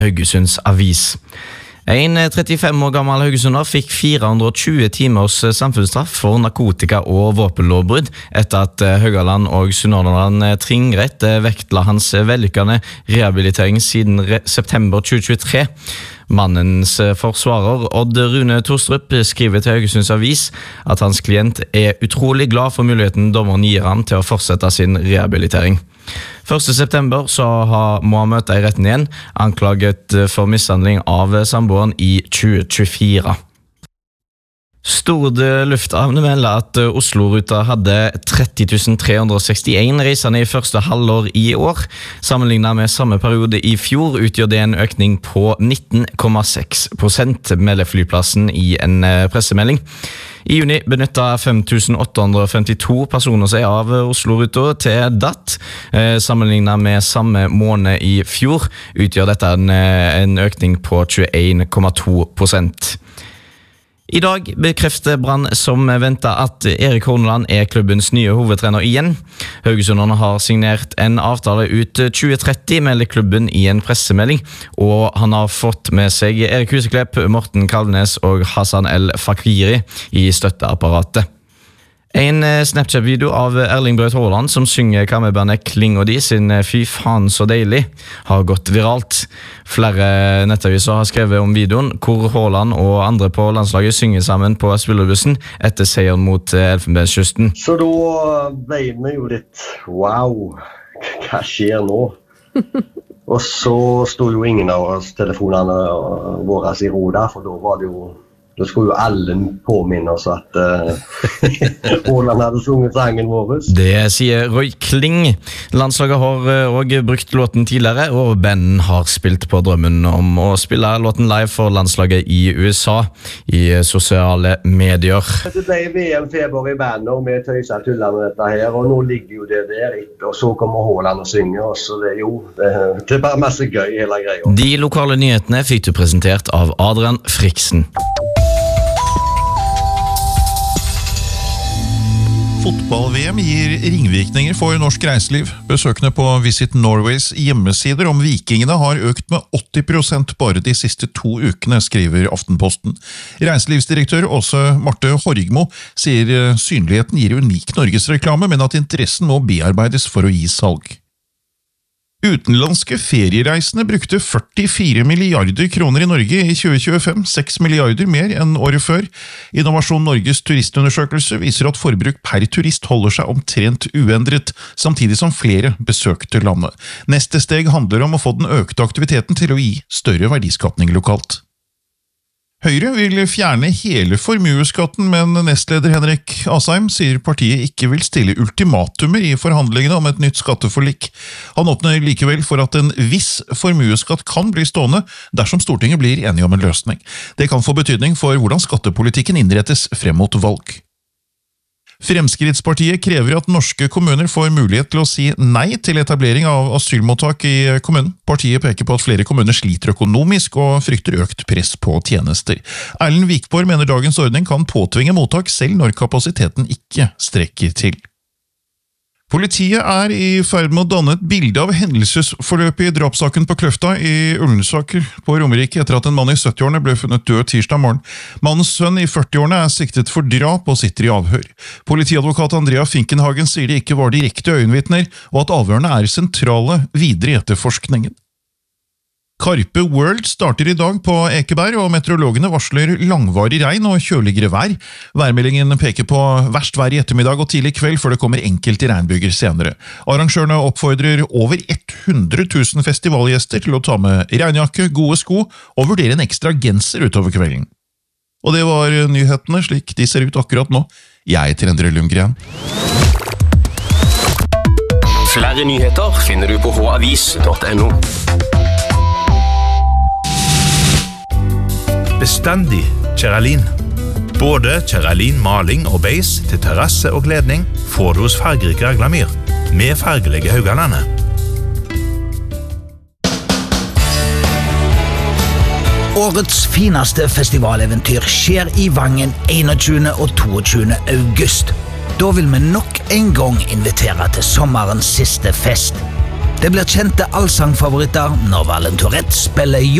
Haugesunds Avis. En 35 år gammel haugesunder fikk 420 timers samfunnsstraff for narkotika- og våpenlovbrudd etter at Haugaland og Sunnhordland tingrett vektla hans vellykkede rehabilitering siden september 2023. Mannens forsvarer Odd Rune Torstrup skriver til Haugesunds Avis at hans klient utrolig glad for muligheten dommeren gir han til å fortsette sin rehabilitering. 1. september så må han møte i retten igjen, anklaget for mishandling av samboeren i 2024. Stord lufthavn melder at Oslo-ruta hadde 30 361 reisende i første halvår i år. Sammenlignet med samme periode i fjor utgjør det en økning på 19,6%, melder flyplassen i en pressemelding. I juni benyttet 5.852 personer seg av Oslo-ruta til DAT. Sammenlignet med samme måned i fjor utgjør dette en økning på 21,2%. I dag bekrefter Brann som ventet at Erik Horneland klubbens nye hovedtrener igjen. Haugesunderne har signert en avtale ut 2030, melder klubben i en pressemelding, og han har fått med seg Erik Huseklepp, Morten Kalvenes og Hassan El Fakiri i støtteapparatet. En Snapchat-video av Erling Braut Haaland som synger kammerbandet Kling og de sin Fy faen så deilig har gått viralt. Flere nettaviser har skrevet om videoen hvor Haaland og andre på landslaget synger sammen på spillerbussen etter seieren mot Elfenbenskysten. Så da ble vi jo litt wow, hva skjer nå? Og så stod jo ingen av oss telefonene våre i ro der, for da var det jo Da skulle jo alle påminne oss at Haaland hadde sunget sangen vår. Det sier Roy Kling. Landslaget har også brukt låten tidligere, og bandet har spilt på drømmen om å spille låten live for landslaget i USA i sosiale medier. Det ble VM-feber i bandet, og vi tøyser og tuller med dette her, og nå ligger jo det der etter, og så kommer Haaland og synger, så det er bare masse gøy hele greia. De lokale nyhetene fikk du presentert av Adrian Friksen. Fotball-VM gir ringvirkninger for norsk reiseliv. Besøkende på Visit Norways hjemmesider om vikingene har økt med 80% bare de siste 2 ukene, skriver Aftenposten. Reiselivsdirektør Åse Marte Horgmo sier synligheten gir unik norgesreklame, men at interessen må bearbeides for å gi salg. Utenlandske feriereisende brukte 44 milliarder kroner i Norge i 2025, 6 milliarder mer enn året før. Innovasjon Norges turistundersøkelse viser at forbruk per turist holder seg omtrent uendret, samtidig som flere besøkte landet. Neste steg handler om å få den økte aktiviteten til å gi større verdiskapning lokalt. Høyre vil fjerne hele formueskatten, men nestleder Henrik Asheim sier partiet ikke vil stille ultimatumer i forhandlingene om et nytt skatteforlik. Han åpner likevel for at en viss formueskatt kan bli stående dersom Stortinget blir enige om en løsning. Det kan få betydning for hvordan skattepolitikken innrettes frem mot valg. Fremskrittspartiet krever at norske kommuner får mulighet til å si nei til etablering av asylmottak i kommunen. Partiet peker på at flere kommuner sliter økonomisk og frykter økt press på tjenester. Erlend Wikborg mener dagens ordning kan påtvinge mottak selv når kapasiteten ikke strekker til. Politiet er i ferd med å danne et bilde av hendelsesforløpet i drapssaken på Kløfta i Ullensaker på Romerike etter at en mann i 70-årene ble funnet død tirsdag morgen. Mannens sønn i 40-årene er siktet for drap og sitter i avhør. Politiadvokat Andrea Finkenhagen sier det ikke var direkte øyenvitner, og at avhørene er sentrale videre i etterforskningen. Carpe World starter i dag på Ekeberg, og meteorologene varsler langvarig regn og kjøligere vær. Værmeldingen peker på verst vær i ettermiddag og tidlig kveld før det kommer enkelte regnbyger senere. Arrangørene oppfordrer over 100 000 festivalgjester til å ta med regnjakke, gode sko og vurdere en ekstra genser utover kvelden. Og det var nyhetene slik de ser ut akkurat nå. Jeg heter Endre Lundgren. Flere nyheter finner du på havis.no. Bestandig Kjeralin. Både Kjeralin maling og beis til terrasse og kledning får du hos fargerike Aglamyr, med fargelige Haugalandet. Årets fineste festivaleventyr skjer i Vangen 21. og 22. august. Da vil vi nok en gang invitere til sommerens siste fest. Det blir kjente allsangfavoritter når Valen Tourette spiller